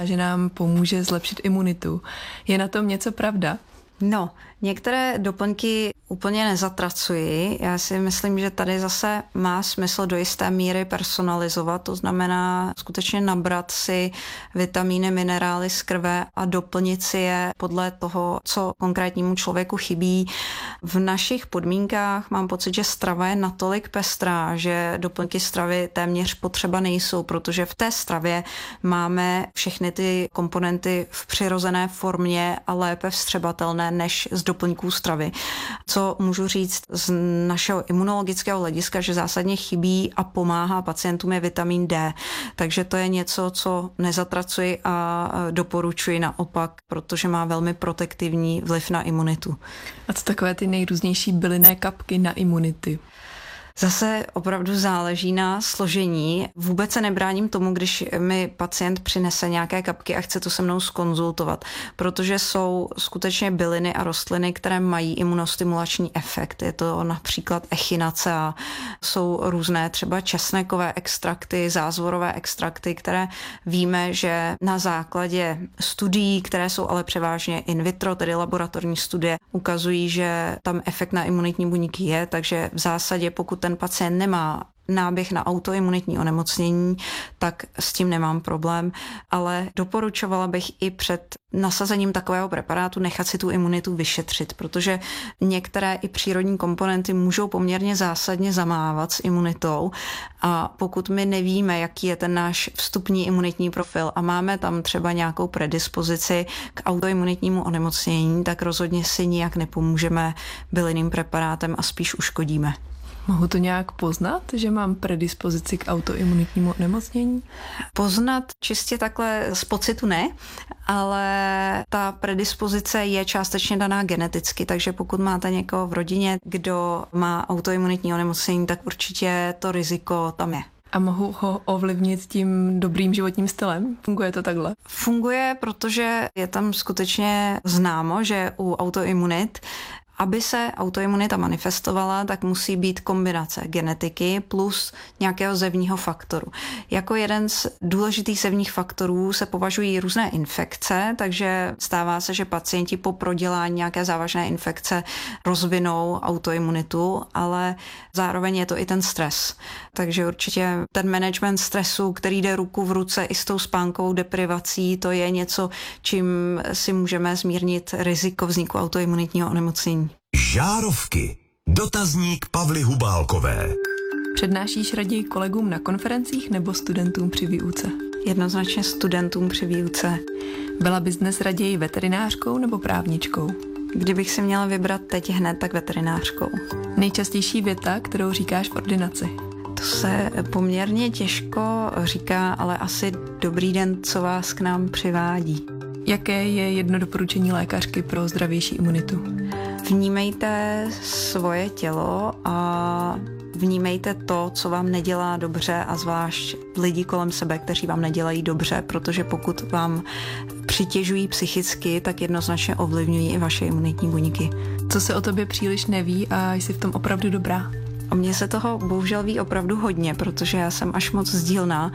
že nám pomůže zlepšit imunitu. Je na tom něco pravda? No, některé doplňky úplně nezatracuji. Já si myslím, že tady zase má smysl do jisté míry personalizovat, to znamená skutečně nabrat si vitamíny, minerály z krve a doplnit si je podle toho, co konkrétnímu člověku chybí. V našich podmínkách mám pocit, že strava je natolik pestrá, že doplňky stravy téměř potřeba nejsou, protože v té stravě máme všechny ty komponenty v přirozené formě a lépe vstřebatelné než z doplňků stravy. Co můžu říct z našeho imunologického hlediska, že zásadně chybí a pomáhá pacientům je vitamin D. Takže to je něco, co nezatracuji a doporučuji naopak, protože má velmi protektivní vliv na imunitu. A co takové ty nejrůznější bylinné kapky na imunity? Zase opravdu záleží na složení. Vůbec se nebráním tomu, když mi pacient přinese nějaké kapky a chce to se mnou zkonzultovat, protože jsou skutečně byliny a rostliny, které mají imunostimulační efekt. Je to například echinacea, jsou různé třeba česnekové extrakty, zázvorové extrakty, které víme, že na základě studií, které jsou ale převážně in vitro, tedy laboratorní studie, ukazují, že tam efekt na imunitní buňky je, takže v zásadě pokud ten pacient nemá náběh na autoimunitní onemocnění, tak s tím nemám problém, ale doporučovala bych i před nasazením takového preparátu nechat si tu imunitu vyšetřit, protože některé i přírodní komponenty můžou poměrně zásadně zamávat s imunitou a pokud my nevíme, jaký je ten náš vstupní imunitní profil a máme tam třeba nějakou predispozici k autoimunitnímu onemocnění, tak rozhodně si nijak nepomůžeme bylinným preparátem a spíš uškodíme. Mohu to nějak poznat, že mám predispozici k autoimunitnímu onemocnění? Poznat čistě takhle z pocitu ne, ale ta predispozice je částečně daná geneticky, takže pokud máte někoho v rodině, kdo má autoimunitní onemocnění, tak určitě to riziko tam je. A mohu ho ovlivnit tím dobrým životním stylem? Funguje to takhle? Funguje, protože je tam skutečně známo, že u autoimunit aby se autoimunita manifestovala, tak musí být kombinace genetiky plus nějakého zevního faktoru. Jako jeden z důležitých zevních faktorů se považují různé infekce, takže stává se, že pacienti po prodělání nějaké závažné infekce rozvinou autoimunitu, ale zároveň je to i ten stres. Takže určitě ten management stresu, který jde ruku v ruce i s tou spánkovou deprivací, to je něco, čím si můžeme zmírnit riziko vzniku autoimunitního onemocnění. Žárovky. Dotazník Pavly Hubálkové. Přednášíš raději kolegům na konferencích nebo studentům při výuce? Jednoznačně studentům při výuce. Byla bys dnes raději veterinářkou nebo právničkou? Kdybych si měla vybrat teď hned, tak veterinářkou. Nejčastější věta, kterou říkáš v ordinaci? To se poměrně těžko říká, ale asi dobrý den, co vás k nám přivádí. Jaké je jedno doporučení lékařky pro zdravější imunitu? Vnímejte svoje tělo a vnímejte to, co vám nedělá dobře a zvlášť lidi kolem sebe, kteří vám nedělají dobře, protože pokud vám přitěžují psychicky, tak jednoznačně ovlivňují i vaše imunitní buňky. Co se o tobě příliš neví a jsi v tom opravdu dobrá? O mně se toho bohužel ví opravdu hodně, protože já jsem až moc sdílná,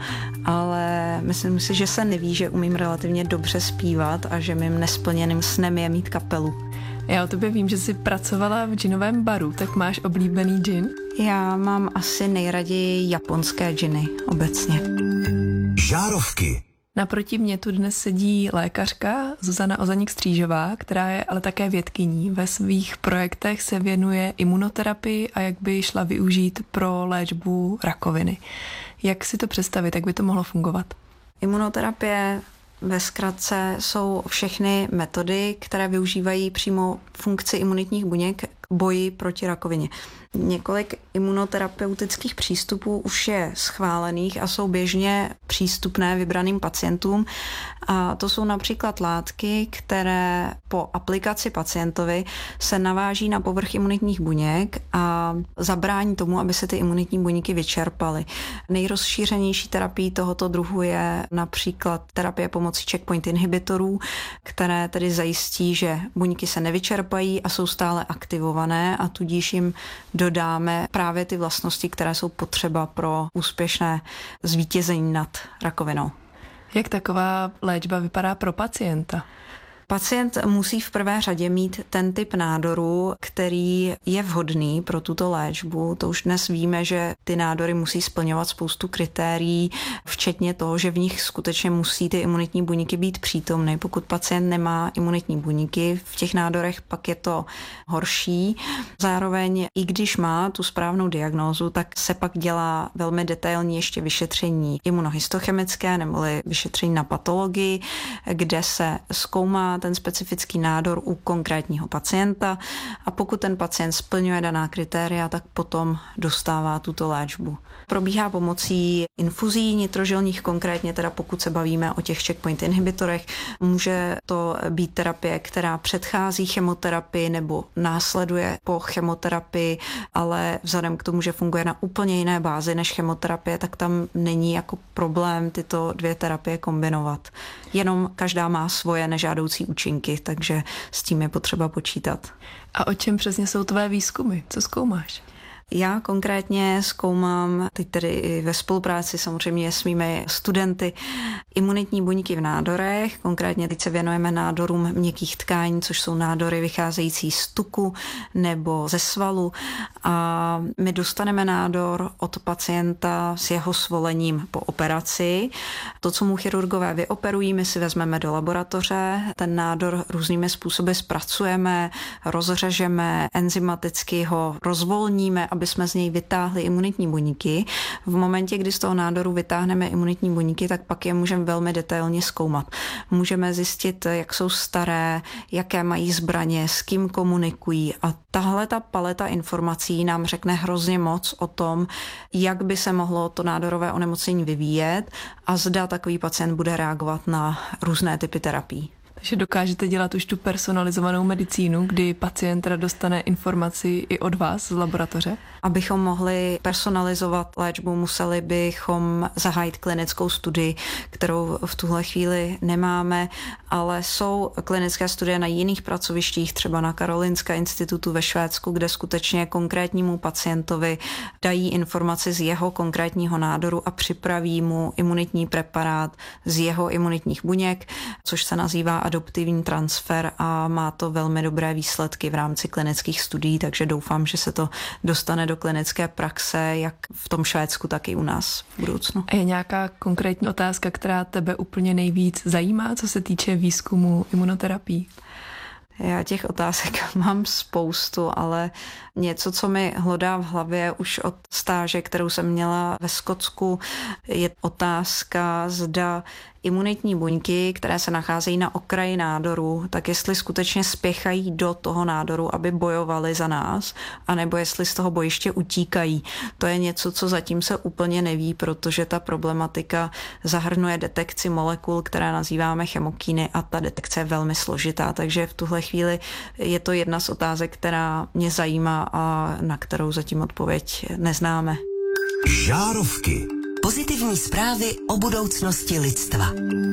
ale myslím si, že se neví, že umím relativně dobře zpívat a že mým nesplněným snem je mít kapelu. Já o tobě vím, že jsi pracovala v džinovém baru, tak máš oblíbený džin? Já mám asi nejraději japonské džiny obecně. Žárovky. Naproti mě tu dnes sedí lékařka Zuzana Ozaník-Střížová, která je ale také vědkyní. Ve svých projektech se věnuje imunoterapii a jak by ji šla využít pro léčbu rakoviny. Jak si to představit, jak by to mohlo fungovat? Imunoterapie ve zkratce jsou všechny metody, které využívají přímo funkci imunitních buněk k boji proti rakovině. Několik imunoterapeutických přístupů už je schválených a jsou běžně přístupné vybraným pacientům. A to jsou například látky, které po aplikaci pacientovi se naváží na povrch imunitních buněk a zabrání tomu, aby se ty imunitní buňky vyčerpaly. Nejrozšířenější terapii tohoto druhu je například terapie pomocí checkpoint inhibitorů, které tedy zajistí, že buňky se nevyčerpají a jsou stále aktivované a tudíž jim dodáme právě ty vlastnosti, které jsou potřeba pro úspěšné zvítězení nad rakovinou. Jak taková léčba vypadá pro pacienta? Pacient musí v prvé řadě mít ten typ nádoru, který je vhodný pro tuto léčbu. To už dnes víme, že ty nádory musí splňovat spoustu kritérií, včetně toho, že v nich skutečně musí ty imunitní buňky být přítomny. Pokud pacient nemá imunitní buňky v těch nádorech, pak je to horší. Zároveň, i když má tu správnou diagnózu, tak se pak dělá velmi detailní ještě vyšetření imunohistochemické neboli vyšetření na patologii, kde se zkoumá ten specifický nádor u konkrétního pacienta a pokud ten pacient splňuje daná kritéria, tak potom dostává tuto léčbu. Probíhá pomocí infuzí nitrožilních, konkrétně teda pokud se bavíme o těch checkpoint inhibitorech, může to být terapie, která předchází chemoterapii nebo následuje po chemoterapii, ale vzhledem k tomu, že funguje na úplně jiné bázi než chemoterapie, tak tam není jako problém tyto dvě terapie kombinovat. Jenom každá má svoje nežádoucí účinky, takže s tím je potřeba počítat. A o čem přesně jsou tvé výzkumy? Co zkoumáš? Já konkrétně zkoumám, teď tedy i ve spolupráci samozřejmě s mými studenty, imunitní buňky v nádorech. Konkrétně teď se věnujeme nádorům měkkých tkání, což jsou nádory vycházející z tuku nebo ze svalu. A my dostaneme nádor od pacienta s jeho svolením po operaci. To, co mu chirurgové vyoperují, my si vezmeme do laboratoře. Ten nádor různými způsoby zpracujeme, rozřežeme, enzymaticky ho rozvolníme, aby jsme z něj vytáhli imunitní buňky. V momentě, kdy z toho nádoru vytáhneme imunitní buňky, tak pak je můžeme velmi detailně zkoumat. Můžeme zjistit, jak jsou staré, jaké mají zbraně, s kým komunikují a tahle ta paleta informací nám řekne hrozně moc o tom, jak by se mohlo to nádorové onemocnění vyvíjet a zda takový pacient bude reagovat na různé typy terapií. Takže dokážete dělat už tu personalizovanou medicínu, kdy pacient teda dostane informaci i od vás z laboratoře? Abychom mohli personalizovat léčbu, museli bychom zahájit klinickou studii, kterou v tuhle chvíli nemáme, ale jsou klinické studie na jiných pracovištích, třeba na Karolinska institutu ve Švédsku, kde skutečně konkrétnímu pacientovi dají informaci z jeho konkrétního nádoru a připraví mu imunitní preparát z jeho imunitních buněk, což se nazývá adoptivní transfer a má to velmi dobré výsledky v rámci klinických studií, takže doufám, že se to dostane do klinické praxe, jak v tom Švédsku, tak i u nás v budoucnu. A je nějaká konkrétní otázka, která tebe úplně nejvíc zajímá, co se týče výzkumu imunoterapii? Já těch otázek mám spoustu, ale něco, co mi hlodá v hlavě už od stáže, kterou jsem měla ve Skotsku, je otázka, zda imunitní buňky, které se nacházejí na okraji nádoru, tak jestli skutečně spěchají do toho nádoru, aby bojovali za nás, anebo jestli z toho bojiště utíkají. To je něco, co zatím se úplně neví, protože ta problematika zahrnuje detekci molekul, které nazýváme chemokíny a ta detekce je velmi složitá, takže v tuhle chvíli je to jedna z otázek, která mě zajímá a na kterou zatím odpověď neznáme. Žárovky. Pozitivní zprávy o budoucnosti lidstva.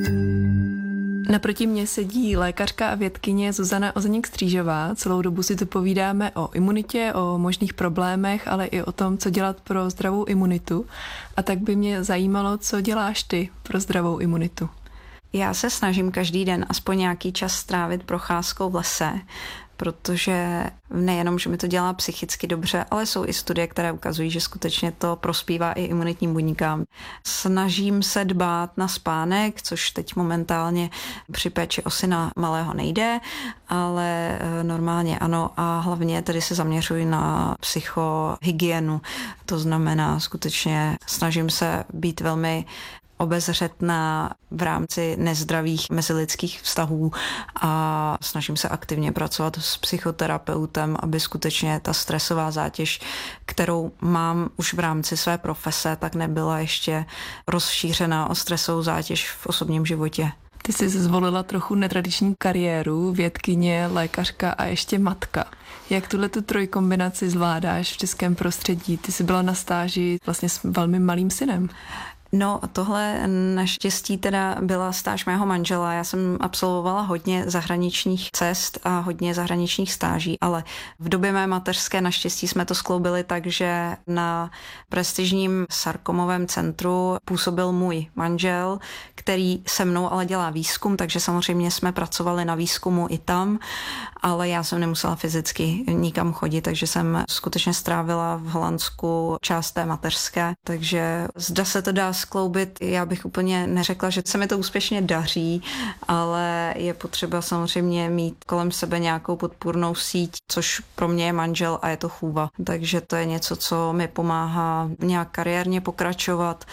Naproti mně sedí lékařka a vědkyně Zuzana Ozaník-Střížová. Celou dobu si tu povídáme o imunitě, o možných problémech, ale i o tom, co dělat pro zdravou imunitu. A tak by mě zajímalo, co děláš ty pro zdravou imunitu. Já se snažím každý den aspoň nějaký čas strávit procházkou v lese, protože nejenom, že mi to dělá psychicky dobře, ale jsou i studie, které ukazují, že skutečně to prospívá i imunitním buňkám. Snažím se dbát na spánek, což teď momentálně při péči o syna malého nejde, ale normálně ano a hlavně tedy se zaměřuji na psychohygienu. To znamená skutečně snažím se být velmi obezřetná v rámci nezdravých mezilidských vztahů a snažím se aktivně pracovat s psychoterapeutem, aby skutečně ta stresová zátěž, kterou mám už v rámci své profese, tak nebyla ještě rozšířena o stresovou zátěž v osobním životě. Ty jsi zvolila trochu netradiční kariéru, vědkyně, lékařka a ještě matka. Jak tuhletu trojkombinaci zvládáš v českém prostředí? Ty jsi byla na stáži vlastně s velmi malým synem. No, tohle naštěstí teda byla stáž mého manžela. Já jsem absolvovala hodně zahraničních cest a hodně zahraničních stáží, ale v době mé mateřské naštěstí jsme to skloubili tak, že na prestižním sarkomovém centru působil můj manžel, který se mnou ale dělá výzkum, takže samozřejmě jsme pracovali na výzkumu i tam, ale já jsem nemusela fyzicky nikam chodit, takže jsem skutečně strávila v Holandsku část té mateřské, takže zda se to dá skloubit, já bych úplně neřekla, že se mi to úspěšně daří, ale je potřeba samozřejmě mít kolem sebe nějakou podpůrnou síť, což pro mě je manžel a je to chůva. Takže to je něco, co mi pomáhá nějak kariérně pokračovat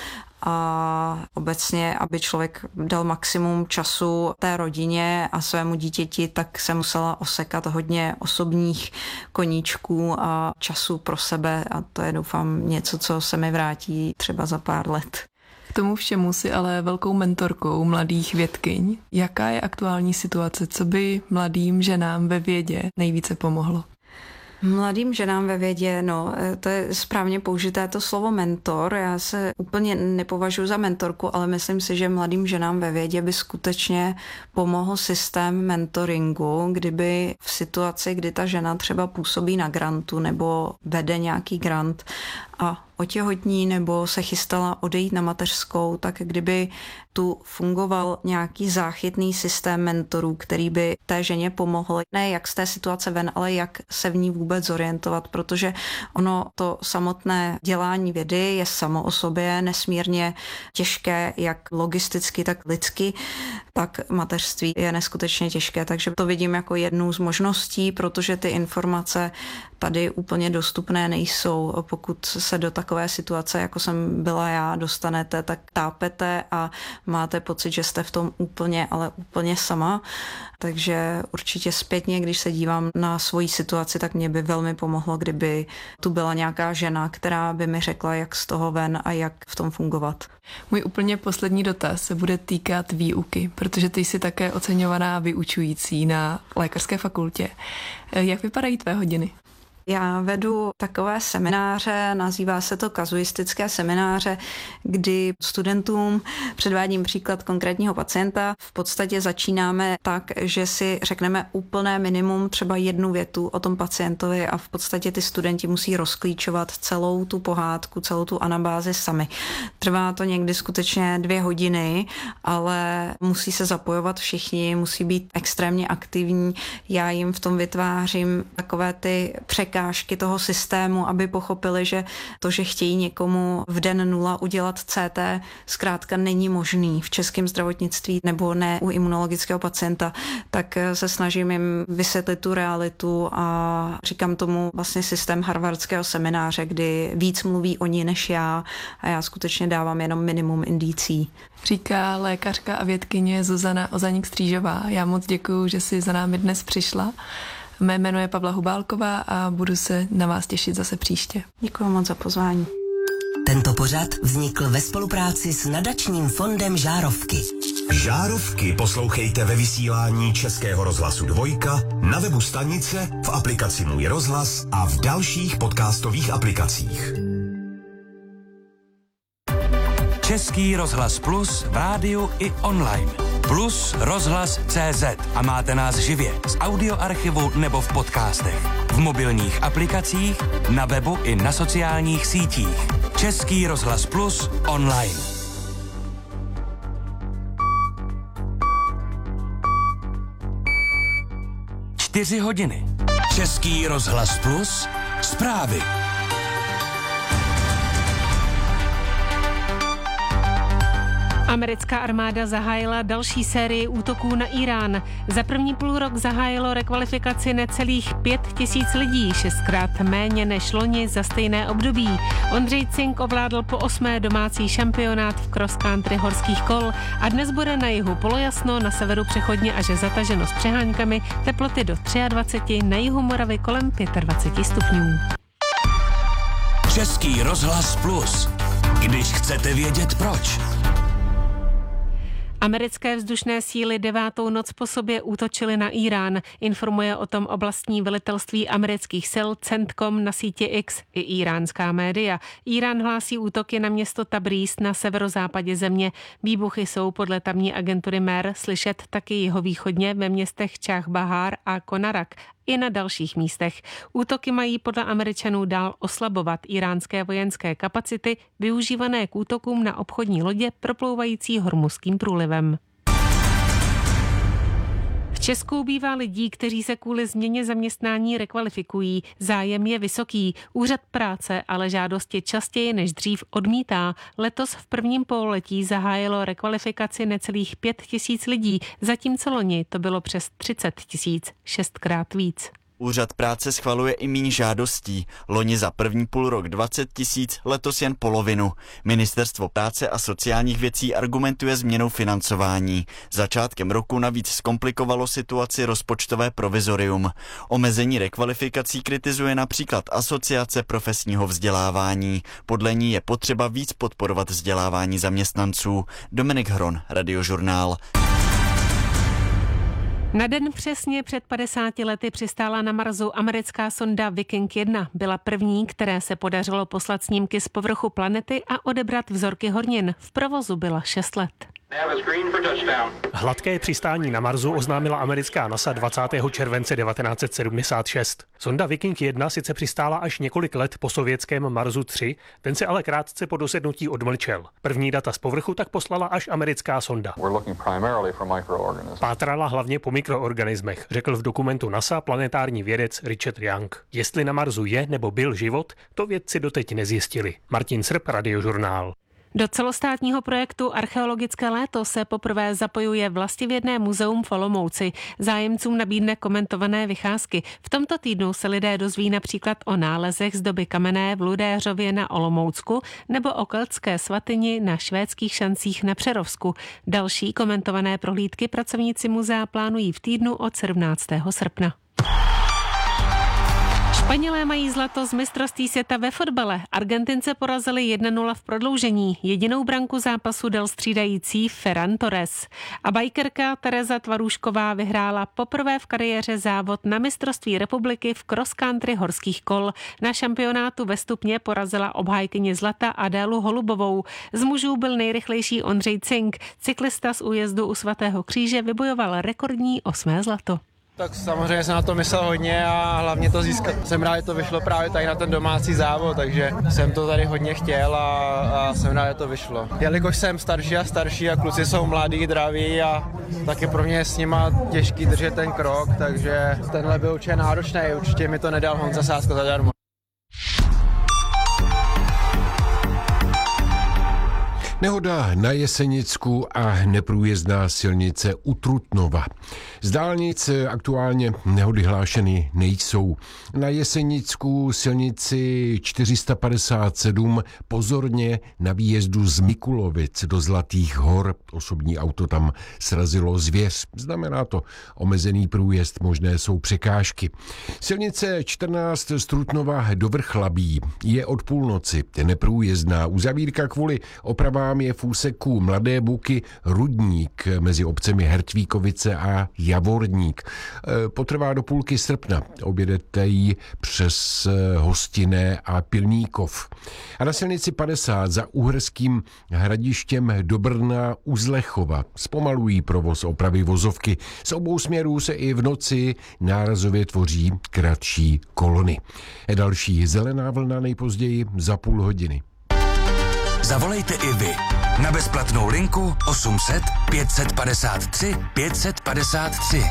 a obecně, aby člověk dal maximum času té rodině a svému dítěti, tak se musela osekat hodně osobních koníčků a času pro sebe a to je doufám něco, co se mi vrátí třeba za pár let. K tomu všemu si ale velkou mentorkou mladých vědkyň. Jaká je aktuální situace? Co by mladým ženám ve vědě nejvíce pomohlo? Mladým ženám ve vědě, no, to je správně použité to slovo mentor. Já se úplně nepovažuji za mentorku, ale myslím si, že mladým ženám ve vědě by skutečně pomohl systém mentoringu, kdyby v situaci, kdy ta žena třeba působí na grantu nebo vede nějaký grant a otěhotní nebo se chystala odejít na mateřskou, tak kdyby tu fungoval nějaký záchytný systém mentorů, který by té ženě pomohl, ne jak z té situace ven, ale jak se v ní vůbec zorientovat, protože ono to samotné dělání vědy je samo o sobě nesmírně těžké, jak logisticky, tak lidsky, tak mateřství je neskutečně těžké, takže to vidím jako jednu z možností, protože ty informace tady úplně dostupné nejsou. Pokud se do takové situace, jako jsem byla já, dostanete, tak tápete a máte pocit, že jste v tom úplně, ale úplně sama. Takže určitě zpětně, když se dívám na svoji situaci, tak mě by velmi pomohlo, kdyby tu byla nějaká žena, která by mi řekla, jak z toho ven a jak v tom fungovat. Můj úplně poslední dotaz se bude týkat výuky, protože ty jsi také oceňovaná vyučující na lékařské fakultě. Jak vypadají tvé hodiny? Já vedu takové semináře, nazývá se to kazuistické semináře, kdy studentům předvádím příklad konkrétního pacienta. V podstatě začínáme tak, že si řekneme úplné minimum, třeba jednu větu o tom pacientovi a v podstatě ty studenti musí rozklíčovat celou tu pohádku, celou tu anabázi sami. Trvá to někdy skutečně 2 hodiny, ale musí se zapojovat všichni, musí být extrémně aktivní. Já jim v tom vytvářím takové ty překážky toho systému, aby pochopili, že to, že chtějí někomu v den 0 udělat CT, zkrátka není možný v českém zdravotnictví nebo ne u imunologického pacienta, tak se snažím jim vysvětlit tu realitu a říkám tomu vlastně systém harvardského semináře, kdy víc mluví oni než já a já skutečně dávám jenom minimum indicí. Říká lékařka a vědkyně Zuzana Ozaník-Střížová. Já moc děkuju, že jsi za námi dnes přišla. Mé jméno je Pavla Hubálková a budu se na vás těšit zase příště. Děkuji moc za pozvání. Tento pořad vznikl ve spolupráci s nadačním fondem Žárovky. Žárovky poslouchejte ve vysílání Českého rozhlasu 2, na webu stanice, v aplikaci Můj rozhlas a v dalších podcastových aplikacích. Český rozhlas Plus v rádiu i online. Plus rozhlas.cz a máte nás živě z audioarchivu nebo v podcastech. V mobilních aplikacích, na webu i na sociálních sítích. Český rozhlas Plus online. Čtyři hodiny. Český rozhlas Plus zprávy. Americká armáda zahájila další sérii útoků na Irán. Za první půlrok zahájilo rekvalifikaci necelých 5 000 lidí, 6krát méně než loni za stejné období. Ondřej Cink ovládl po 8. domácí šampionát v cross country horských kol a dnes bude na jihu polojasno, na severu přechodně až zataženo s přeháňkami, teploty do 23, na jihu Moravy kolem 25 stupňů. Český rozhlas Plus. Když chcete vědět proč. Americké vzdušné síly 9. noc po sobě útočily na Irán. Informuje o tom oblastní velitelství amerických sil CENTCOM na síti X i iránská média. Irán hlásí útoky na město Tabriz na severozápadě země. Výbuchy jsou podle tamní agentury MER slyšet taky jihovýchodně ve městech Čáchbahár a Konarak i na dalších místech. Útoky mají podle Američanů dál oslabovat iránské vojenské kapacity využívané k útokům na obchodní lodě proplouvající Hormuzským průlivem. V Česku ubývá lidí, kteří se kvůli změně zaměstnání rekvalifikují. Zájem je vysoký. Úřad práce ale žádosti častěji než dřív odmítá. Letos v prvním pololetí zahájilo rekvalifikaci necelých 5 000 lidí, zatímco loni to bylo přes 30 000, 6krát víc. Úřad práce schvaluje i míň žádostí. Loni za první půlrok 20 000, letos jen polovinu. Ministerstvo práce a sociálních věcí argumentuje změnou financování. Začátkem roku navíc zkomplikovalo situaci rozpočtové provizorium. Omezení rekvalifikací kritizuje například Asociace profesního vzdělávání. Podle ní je potřeba víc podporovat vzdělávání zaměstnanců. Dominik Hron, Radiožurnál. Na den přesně před 50 lety přistála na Marsu americká sonda Viking 1. Byla první, které se podařilo poslat snímky z povrchu planety a odebrat vzorky hornin. V provozu byla 6 let. Hladké přistání na Marsu oznámila americká NASA 20. července 1976. Sonda Viking 1 sice přistála až několik let po sovětském Marsu 3, ten se ale krátce po dosednutí odmlčel. První data z povrchu tak poslala až americká sonda. Pátrala hlavně po mikroorganismech, řekl v dokumentu NASA planetární vědec Richard Young. Jestli na Marsu je nebo byl život, to vědci doteď nezjistili. Martin Srb, Radiožurnál. Do celostátního projektu Archeologické léto se poprvé zapojuje Vlastivědné muzeum v Olomouci. Zájemcům nabídne komentované vycházky. V tomto týdnu se lidé dozví například o nálezech z doby kamenné v Ludéřově na Olomoucku nebo o keltské svatyni na Švédských šancích na Přerovsku. Další komentované prohlídky pracovníci muzea plánují v týdnu od 17. srpna. Španělé mají zlato z mistrovství světa ve fotbale. Argentince porazili 1-0 v prodloužení. Jedinou branku zápasu dal střídající Ferran Torres. A bajkerka Tereza Tvarůšková vyhrála poprvé v kariéře závod na mistrovství republiky v cross country horských kol. Na šampionátu ve Stupně porazila obhájkyni zlata Adélu Holubovou. Z mužů byl nejrychlejší Ondřej Cink. Cyklista z újezdu u Svatého kříže vybojoval rekordní 8. zlato. Tak samozřejmě jsem na to myslel hodně a hlavně to získat. Jsem rád, že to vyšlo právě tady na ten domácí závod, takže jsem to tady hodně chtěl a jsem rád, že to vyšlo. Jelikož jsem starší a kluci jsou mladí, draví a taky pro mě je s nima těžký držet ten krok, takže tenhle byl určitě náročný, určitě mi to nedal Honza Sásko zadarmo. Nehoda na Jesenicku a neprůjezdná silnice u Trutnova. Z dálnic aktuálně nehody hlášeny nejsou. Na Jesenicku silnici 457 pozorně na výjezdu z Mikulovic do Zlatých hor. Osobní auto tam srazilo zvěř. Znamená to omezený průjezd, možné jsou překážky. Silnice 14 z Trutnova do Vrchlabí je od půlnoci neprůjezdná. Uzavírka kvůli opravám je v úseku Mladé Buky Rudník mezi obcemi Hertvíkovice a Javorník. Potrvá do půlky srpna. Objedete ji přes Hostinné a Pilníkov. A na silnici 50 za Uherským Hradištěm do Brna u Zlechova zpomalují provoz opravy vozovky. Z obou směrů se i v noci nárazově tvoří kratší kolony. Další zelená vlna nejpozději za půl hodiny. Zavolejte i vy na bezplatnou linku 800 553 553.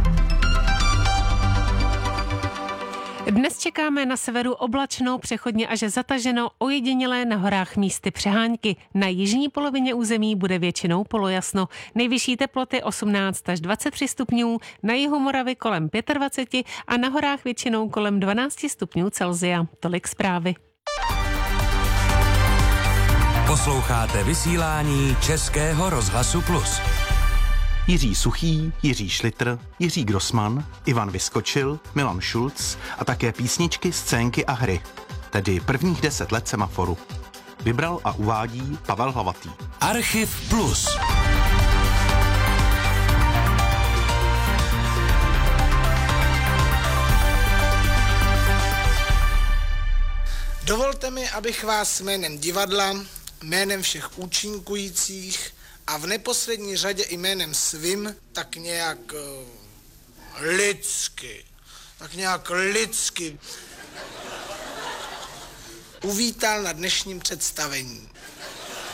Dnes čekáme na severu oblačno, přechodně až zataženo, ojedinělé na horách místy přehánky. Na jižní polovině území bude většinou polojasno. Nejvyšší teploty 18 až 23 stupňů, na jihu Moravy kolem 25 a na horách většinou kolem 12 stupňů Celsia. Tolik zprávy. Posloucháte vysílání Českého rozhlasu Plus. Jiří Suchý, Jiří Šlitr, Jiří Grossman, Ivan Vyskočil, Milan Šulc a také písničky, scénky a hry. Tedy prvních 10 let Semaforu. Vybral a uvádí Pavel Hlavatý. Archiv Plus. Dovolte mi, abych vás jménem divadla, jménem všech účinkujících a v neposlední řadě i jménem svým tak nějak lidsky uvítal na dnešním představení.